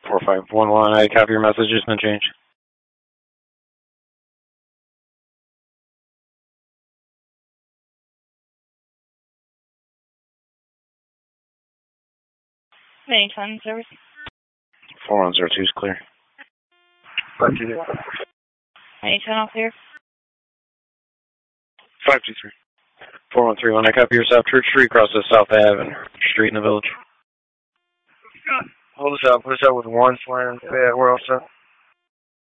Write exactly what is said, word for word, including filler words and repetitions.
four five one one, I copy your message, has been changed. Main ten service. four one zero two is clear. five two three. Main ten all clear. five two three. four one three one, I copy your South Church Street, across the South Ave and Street in the Village. Hold us out, put us out with one slam. Yeah, we're all set.